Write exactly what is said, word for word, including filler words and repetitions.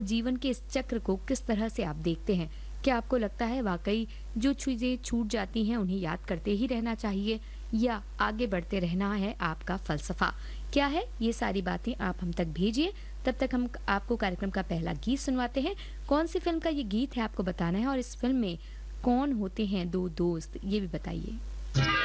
जीवन के इस चक्र को किस तरह से आप देखते हैं? क्या आपको लगता है वाक़ई जो चीज़ें छूट जाती हैं उन्हें याद करते ही रहना चाहिए या आगे बढ़ते रहना है आपका फ़लसफ़ा? क्या है ये सारी बातें आप हम तक भेजिए। तब तक हम आपको कार्यक्रम का पहला गीत सुनवाते हैं। कौन-सी फ़िल्म का ये गीत है आपको बताना है और इस फ़िल्म में कौन होते हैं दो दोस्त ये भी बताइए।